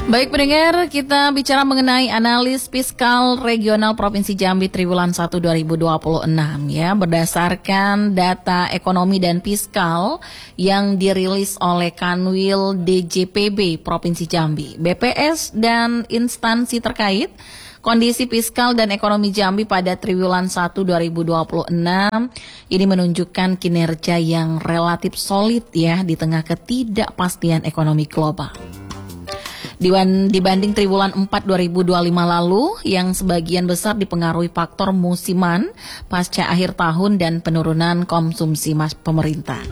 Baik pendengar, kita bicara mengenai analis fiskal regional Provinsi Jambi triwulan 1 2026 ya. Berdasarkan data ekonomi dan fiskal yang dirilis oleh Kanwil DJPB Provinsi Jambi, BPS dan instansi terkait, kondisi fiskal dan ekonomi Jambi pada triwulan 1 2026 ini menunjukkan kinerja yang relatif solid ya di tengah ketidakpastian ekonomi global. Dibanding triwulan 4 2025 lalu yang sebagian besar dipengaruhi faktor musiman pasca akhir tahun dan penurunan konsumsi pemerintah.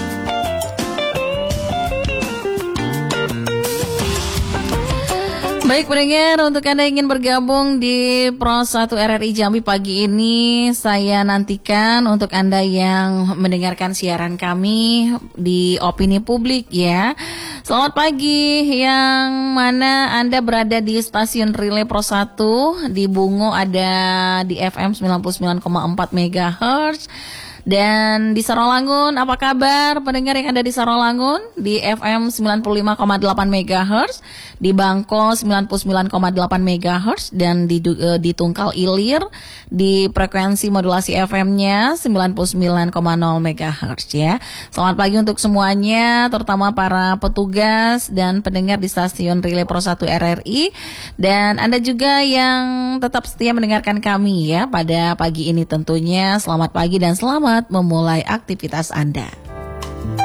Baik pendengar, untuk Anda yang ingin bergabung di Pro 1 RRI Jambi pagi ini, saya nantikan untuk Anda yang mendengarkan siaran kami di Opini Publik ya. Selamat pagi, yang mana Anda berada di stasiun Relay Pro 1, di Bungo ada di FM 99,4 MHz. Dan di Sarolangun, apa kabar pendengar yang ada di Sarolangun? Di FM 95,8 MHz, di Bangko 99,8 MHz, dan di Tungkal Ilir di frekuensi modulasi FM-nya 99,0 MHz ya. Selamat pagi untuk semuanya, terutama para petugas dan pendengar di stasiun Relay Pro 1 RRI, dan Anda juga yang tetap setia mendengarkan kami ya pada pagi ini tentunya. Selamat pagi dan selamat memulai aktivitas Anda.